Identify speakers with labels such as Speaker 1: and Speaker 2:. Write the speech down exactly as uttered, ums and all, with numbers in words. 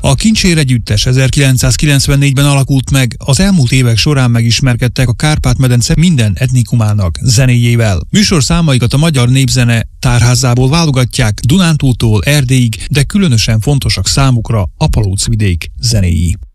Speaker 1: A Kincsér együttes ezerkilencszázkilencvennégyben alakult meg, az elmúlt évek során megismerkedtek a Kárpát-medence minden etnikumának zenéjével. Műsorszámaikat a Magyar Népzene tárházából válogatják Dunántúltól Erdélyig, de különösen fontosak számukra a Palócvidék zenéi.